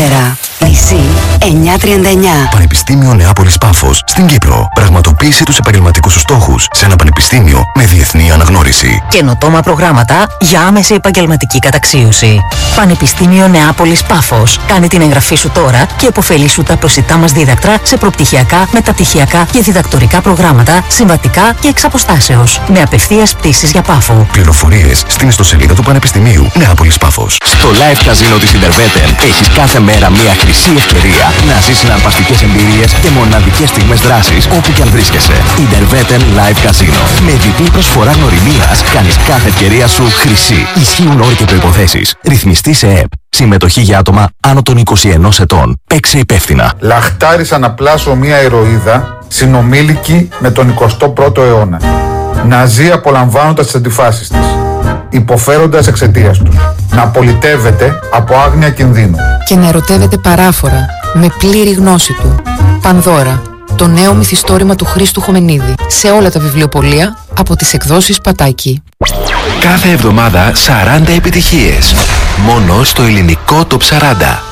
νωρίτερα. Λυσί 939. Πανεπιστήμιο Νεάπολης Πάφος στην Κύπρο. Πραγματοποίησε τους επαγγελματικούς σου στόχους σε ένα πανεπιστήμιο με διεθνή αναγνώριση. Καινοτόμα προγράμματα για άμεση επαγγελματική καταξίωση. Πανεπιστήμιο Νεάπολης Πάφος. Κάνε την εγγραφή σου τώρα και επωφελήσου τα προσιτά μας δίδακτρα σε προπτυχιακά, μεταπτυχιακά και διδακτορικά προγράμματα, συμβατικά και εξ αποστάσεως. Με απευθείας πτήσεις για Πάφο. Πληροφορίες στην ιστοσελίδα του Πανεπιστημίου Νεάπολης Πάφος. Στο live καζίνο της Ιντερβέτεν έχεις κάθε μέρα μια χρυσή ευκαιρία να ζεις συναρπαστικές εμπειρίες και μοναδικές στιγμές δράσης όπου κι αν βρίσκεσαι. Ιντερβέτεν Live Casino. Με διπλή προσφορά γνωριμίας κάνεις κάθε ευκαιρία σου χρυσή. Ισχύουν όροι και προϋποθέσεις. Ρυθμιστή σε ΕΠ. Συμμετοχή για άτομα άνω των 21 ετών. Παίξε υπεύθυνα. Λαχτάρισα να πλάσω μια ηρωίδα συνομήλικη με τον 21ο αιώνα. Να ζει απολαμβάνοντας τις αντιφάσεις της, υποφέροντας εξαιτίας τους. Να πολιτεύεται από άγνοια κινδύνου. Και να ερωτεύεται παράφορα, με πλήρη γνώση του. Πανδώρα, το νέο μυθιστόρημα του Χρήστου Χομενίδη. Σε όλα τα βιβλιοπωλεία από τις εκδόσεις Πατάκη. Κάθε εβδομάδα 40 επιτυχίες. Μόνο στο ελληνικό Top 40.